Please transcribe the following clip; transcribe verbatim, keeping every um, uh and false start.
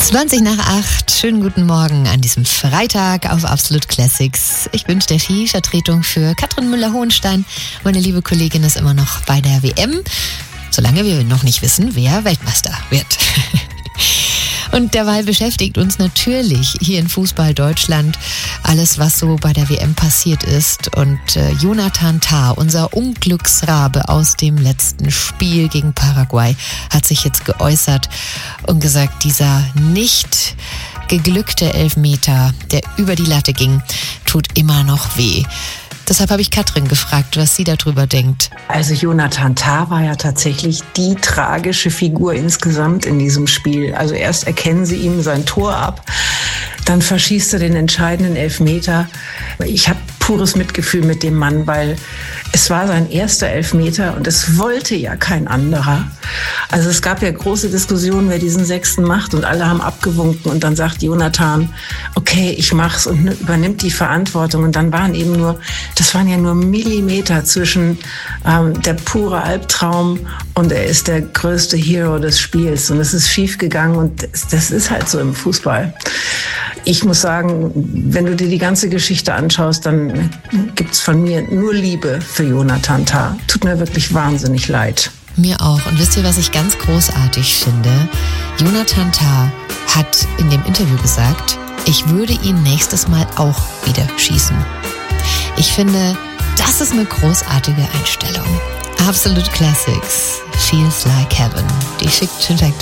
zwanzig nach acht, schönen guten Morgen an diesem Freitag auf Absolut Classics. Ich bin Steffi, Vertretung für Katrin Müller-Hohenstein. Meine liebe Kollegin ist immer noch bei der W M, solange wir noch nicht wissen, wer Weltmeister wird. Und derweil beschäftigt uns natürlich hier in Fußball Deutschland alles, was so bei der W M passiert ist. Und äh, Jonathan Tah, unser Unglücksrabe aus dem letzten Spiel gegen Paraguay, hat sich jetzt geäußert und gesagt, dieser nicht geglückte Elfmeter, der über die Latte ging, tut immer noch weh. Deshalb habe ich Katrin gefragt, was sie darüber denkt. Also Jonathan Tah war ja tatsächlich die tragische Figur insgesamt in diesem Spiel. Also erst erkennen sie ihm sein Tor ab, dann verschießt er den entscheidenden Elfmeter. Ich habe pures Mitgefühl mit dem Mann, weil es war sein erster Elfmeter und es wollte ja kein anderer. Also es gab ja große Diskussionen, wer diesen sechsten macht, und alle haben abgewunken, und dann sagt Jonathan, okay, ich mach's, und übernimmt die Verantwortung. Und dann waren eben nur, das waren ja nur Millimeter zwischen ähm, der pure Albtraum und er ist der größte Hero des Spiels, und es ist schief gegangen, und das, das ist halt so im Fußball. Ich muss sagen, wenn du dir die ganze Geschichte anschaust, dann gibt's von mir nur Liebe für Jonathan Tah. Tut mir wirklich wahnsinnig leid. Mir auch. Und wisst ihr, was ich ganz großartig finde? Jonathan Tah hat in dem Interview gesagt, ich würde ihn nächstes Mal auch wieder schießen. Ich finde, das ist eine großartige Einstellung. Absolute Classics. Feels like heaven. Die schickt, schickt